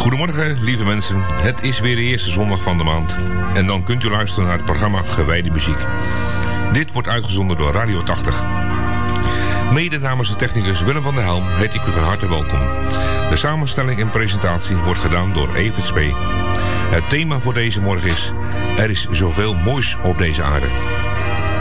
Goedemorgen, lieve mensen. Het is weer de eerste zondag van de maand. En dan kunt u luisteren naar het programma Gewijde Muziek. Dit wordt uitgezonden door Radio 80. Mede namens de technicus Willem van der Helm heet ik u van harte welkom. De samenstelling en presentatie wordt gedaan door Evert Spee. Het thema voor deze morgen is: er is zoveel moois op deze aarde.